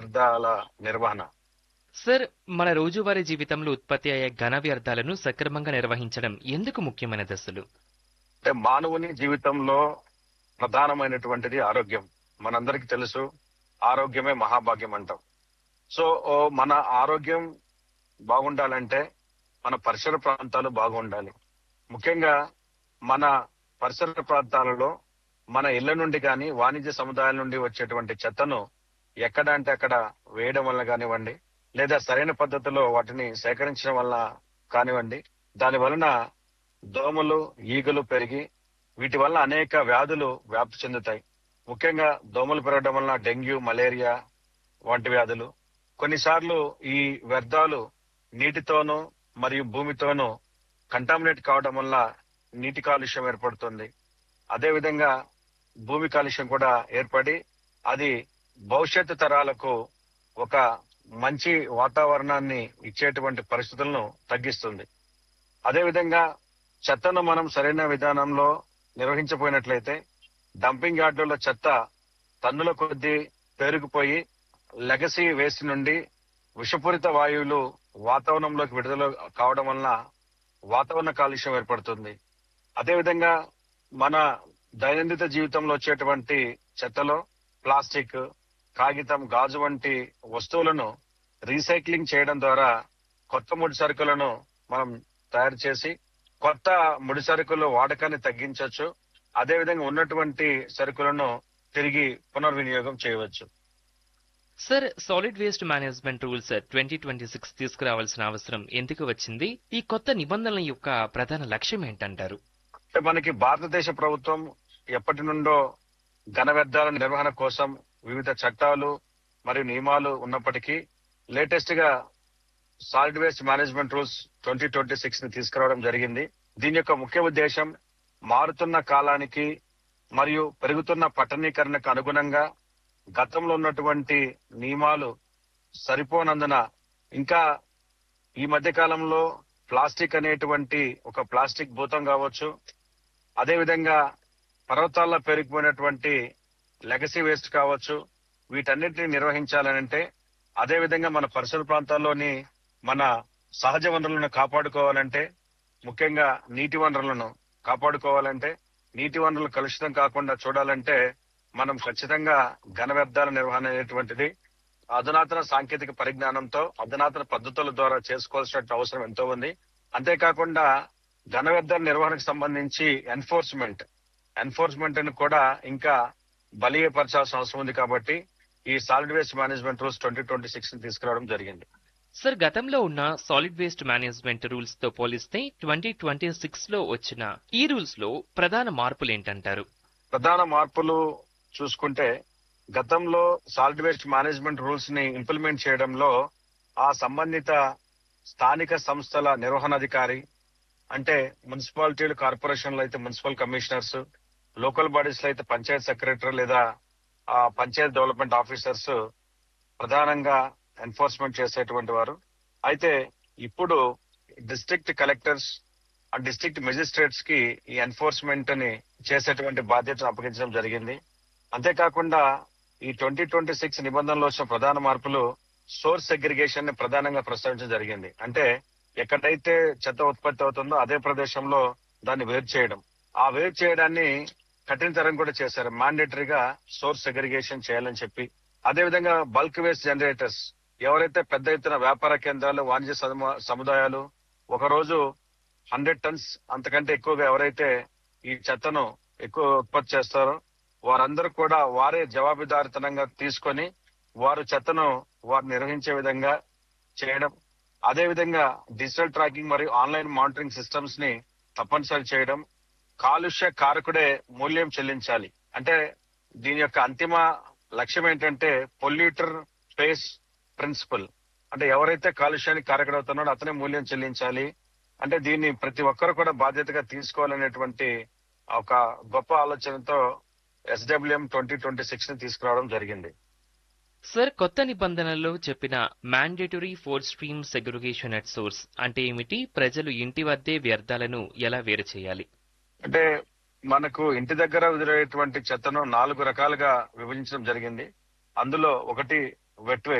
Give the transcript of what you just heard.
వ్యర్థాల నిర్వహణ. సార్, మన రోజువారీ జీవితంలో ఉత్పత్తి అయ్యే ఘన వ్యర్థాలను సక్రమంగా నిర్వహించడం ఎందుకు ముఖ్యమైన దశలు? అంటే మానవుని జీవితంలో ప్రధానమైనటువంటిది ఆరోగ్యం. మనందరికీ తెలుసు, ఆరోగ్యమే మహాభాగ్యం అంటాం. సో మన ఆరోగ్యం బాగుండాలంటే మన పరిసర ప్రాంతాలు బాగుండాలి. ముఖ్యంగా మన పరిసర ప్రాంతాలలో మన ఇళ్ల నుండి కానీ వాణిజ్య సముదాయాల నుండి వచ్చేటువంటి చెత్తను ఎక్కడ అంటే అక్కడ వేయడం వల్ల కానివ్వండి, లేదా సరైన పద్ధతిలో వాటిని సేకరించడం వల్ల కానివ్వండి, దాని వలన దోమలు ఈగలు పెరిగి వీటి వల్ల అనేక వ్యాధులు వ్యాప్తి చెందుతాయి. ముఖ్యంగా దోమలు పెరగడం వలన డెంగ్యూ, మలేరియా వంటి వ్యాధులు. కొన్నిసార్లు ఈ వ్యర్థాలు నీటితోనూ మరియు భూమితోనూ కంటామినేట్ కావడం వల్ల నీటి కాలుష్యం ఏర్పడుతుంది. అదేవిధంగా భూమి కాలుష్యం కూడా ఏర్పడి అది భవిష్యత్తు తరాలకు ఒక మంచి వాతావరణాన్ని ఇచ్చేటువంటి పరిస్థితులను తగ్గిస్తుంది. అదేవిధంగా చెత్తను మనం సరైన విధానంలో నిర్వహించపోయినట్లయితే డంపింగ్ యార్డుల్లో చెత్త టన్నుల కొద్దీ పేరుకుపోయి లెగసీ వేస్ట్ నుండి విషపూరిత వాయువులు వాతావరణంలోకి విడుదల కావడం వలన వాతావరణ కాలుష్యం ఏర్పడుతుంది. అదేవిధంగా మన దైనందిన జీవితంలో వచ్చేటువంటి చెత్తలో ప్లాస్టిక్, కాగితం, గాజు వంటి వస్తువులను రీసైక్లింగ్ చేయడం ద్వారా కొత్త ముడి సరుకులను మనం తయారు చేసి కొత్త ముడి సరుకుల వాడకాన్ని తగ్గించవచ్చు. అదేవిధంగా ఉన్నటువంటి సరుకులను తిరిగి పునర్వినియోగం చేయవచ్చు. Sir, solid waste management rules 2026 తీసుకురావాల్సిన అవసరం ఎందుకు వచ్చింది? ఈ కొత్త నిబంధనల యొక్క ప్రధాన లక్ష్యం ఏంటంటారు? మనకి భారతదేశ ప్రభుత్వం ఎప్పటి నుండో ఘన వ్యర్థాల నిర్వహణ కోసం వివిధ చట్టాలు మరియు నియమాలు ఉన్నప్పటికీ లేటెస్ట్ గా సాలిడ్ వేస్ట్ మేనేజ్మెంట్ రూల్స్ 2026 ని తీసుకురావడం జరిగింది. దీని యొక్క ముఖ్య ఉద్దేశం మారుతున్న కాలానికి మరియు పెరుగుతున్న పట్టణీకరణకు అనుగుణంగా గతంలో ఉన్నటువంటి నియమాలు సరిపోనందున ఇంకా ఈ మధ్య కాలంలో ప్లాస్టిక్ అనేటువంటి ఒక ప్లాస్టిక్ భూతం కావచ్చు, అదేవిధంగా పర్వతాల్లో పెరిగిపోయినటువంటి లెగసీ వేస్ట్ కావచ్చు, వీటన్నిటిని నిర్వహించాలనంటే అదేవిధంగా మన పరిసర ప్రాంతాల్లోని మన సహజ వనరులను కాపాడుకోవాలంటే, ముఖ్యంగా నీటి వనరులను కాపాడుకోవాలంటే, నీటి వనరులు కలుషితం కాకుండా చూడాలంటే మనం ఖచ్చితంగా ఘన వ్యర్థాల నిర్వహణ అనేటువంటిది అధునాతన సాంకేతిక పరిజ్ఞానంతో అధునాతన పద్ధతుల ద్వారా చేసుకోవాల్సిన అవసరం ఎంతో ఉంది. అంతేకాకుండా ఘన వ్యర్థాల నిర్వహణకు సంబంధించి ఎన్ఫోర్స్మెంట్ ను కూడా ఇంకా బలీయపరచాల్సిన అవసరం ఉంది. కాబట్టి ఈ సాలిడ్ వేస్ట్ మేనేజ్మెంట్ రూల్స్ 2026 ని తీసుకురావడం జరిగింది. సార్, గతంలో ఉన్న సాలిడ్ వేస్ట్ మేనేజ్మెంట్ రూల్స్ తో పోలిస్తే 2026 లో వచ్చిన ఈ రూల్స్ లో ప్రధాన మార్పులు ఏంటంటారు? ప్రధాన మార్పులు చూసుకుంటే గతంలో సాలిడ్ వేస్ట్ మేనేజ్మెంట్ రూల్స్ ని ఇంప్లిమెంట్ చేయడంలో ఆ సంబంధిత స్థానిక సంస్థల నిర్వహణాధికారి, అంటే మున్సిపాలిటీలు, కార్పొరేషన్లు అయితే మున్సిపల్ కమిషనర్స్, లోకల్ బాడీస్ లో అయితే పంచాయత్ సెక్రటరీ లేదా పంచాయత్ డెవలప్మెంట్ ఆఫీసర్స్ ప్రధానంగా ఎన్ఫోర్స్మెంట్ చేసేటువంటి వారు. అయితే ఇప్పుడు district collectors and district magistrates కి ఈ ఎన్ఫోర్స్మెంట్ ని చేసేటువంటి బాధ్యతను అప్పగించడం జరిగింది. అంతేకాకుండా ఈ 2026 నిబంధనలో వచ్చిన ప్రధాన మార్పులు సోర్స్ సెగ్రిగేషన్ ని ప్రధానంగా ప్రస్తావించడం జరిగింది. అంటే ఎక్కడైతే చెత్త ఉత్పత్తి అవుతుందో అదే ప్రదేశంలో దాన్ని వేరు చేయడం. ఆ వేరు చేయడాన్ని కఠినతరం కూడా చేశారు. మ్యాండేటరీగా సోర్స్ సెగ్రిగేషన్ చేయాలని చెప్పి, అదేవిధంగా బల్క్ వేస్ట్ జనరేటర్స్, ఎవరైతే పెద్ద ఎత్తున వ్యాపార కేంద్రాలు, వాణిజ్య సముదాయాలు ఒకరోజు 100 టన్స్ అంతకంటే ఎక్కువగా ఎవరైతే ఈ చెత్తను ఎక్కువ ఉత్పత్తి చేస్తారో వారందరూ కూడా వారే జవాబుదారితనంగా తీసుకొని వారు చెత్తను వారు నిర్వహించే విధంగా చేయడం. అదేవిధంగా డిజిటల్ ట్రాకింగ్ మరియు ఆన్లైన్ మానిటరింగ్ సిస్టమ్స్ ని తప్పనిసరి చేయడం. కాలుష్య కారకుడే మూల్యం చెల్లించాలి. అంటే దీని యొక్క అంతిమ లక్ష్యం ఏంటంటే పొల్యూటర్ పేస్ ప్రిన్సిపల్. అంటే ఎవరైతే కాలుష్యానికి కారకుడవుతున్నాడో అతనే మూల్యం చెల్లించాలి. అంటే దీన్ని ప్రతి ఒక్కరు కూడా బాధ్యతగా తీసుకోవాలనేటువంటి ఒక గొప్ప ఆలోచనతో SWM 2026 ని తీసుకురావడం జరిగింది. సార్, కొత్త నిబంధనల్లో చెప్పిన mandatory 4 stream segregation at source అంటే ఏమిటి? ప్రజలు ఇంటి వద్దే వ్యర్థాలను ఎలా వేరు చేయాలి? అంటే మనకు ఇంటి దగ్గర వదిలేటువంటి చెత్తను 4 రకాలుగా విభజించడం జరిగింది. అందులో ఒకటి వెట్